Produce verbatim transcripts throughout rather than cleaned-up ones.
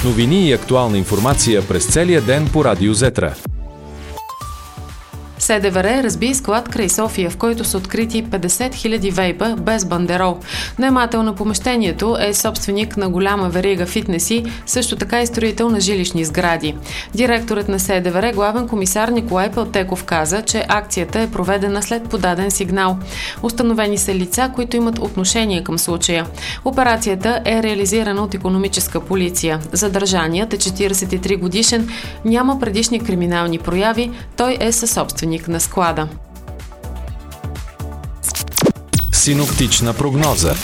Новини и актуална информация през целия ден по Радио Зетра. СДВР разби склад край София, в който са открити петдесет хиляди вейпа без бандерол. Наемател на помещението е собственик на голяма верига фитнеси, също така и строител на жилищни сгради. Директорът на СДВР, главен комисар Николай Пелтеков, каза, че акцията е проведена след подаден сигнал. Установени са лица, които имат отношение към случая. Операцията е реализирана от икономическа полиция. Задържаният е четиридесет и три годишен, няма предишни криминални прояви, той е съсобственик на склада. Синоптична прогноза.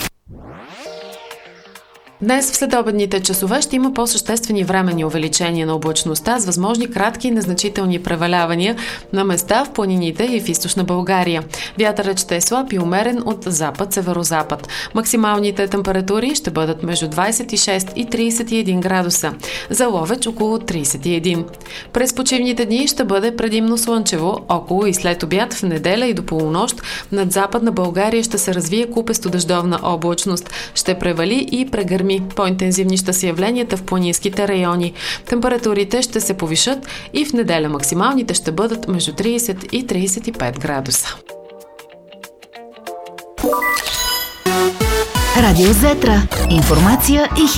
Днес в следобедните часове ще има по-съществени временни увеличения на облачността с възможни кратки и незначителни превалявания на места в планините и в източна България. Вятърът ще е слаб и умерен от запад-северозапад. Максималните температури ще бъдат между двадесет и шест и тридесет и един градуса. За Ловеч около тридесет и един. През почивните дни ще бъде предимно слънчево. Около и след обяд в неделя и до полунощ над западна България ще се развие купесто дъждовна облачност. Ще превали и прегърми. По-интензивни ще са явленията в планинските райони. Температурите ще се повишат и в неделя максималните ще бъдат между тридесет и тридесет и пет градуса. Радио Зетра. Информация и